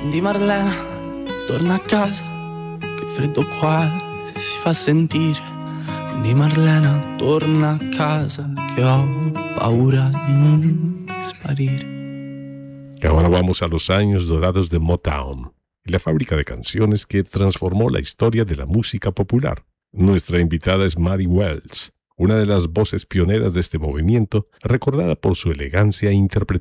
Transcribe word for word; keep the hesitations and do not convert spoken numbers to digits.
Quindi Marlena, torna a casa, che freddo qua si fa sentire. Quindi Marlena, torna a casa, que ho paura di sparire. Y ahora vamos a los años dorados de Motown, la fábrica de canciones que transformó la historia de la música popular. Nuestra invitada es Maddie Wells, una de las voces pioneras de este movimiento, recordada por su elegancia interpretativa.